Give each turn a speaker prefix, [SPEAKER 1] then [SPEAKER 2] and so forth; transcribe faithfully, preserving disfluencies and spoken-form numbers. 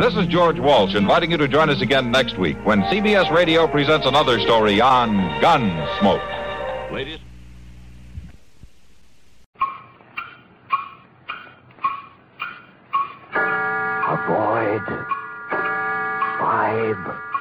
[SPEAKER 1] this is George Walsh inviting you to join us again next week when C B S Radio presents another story on Gunsmoke. Ladies.
[SPEAKER 2] Avoid. Five.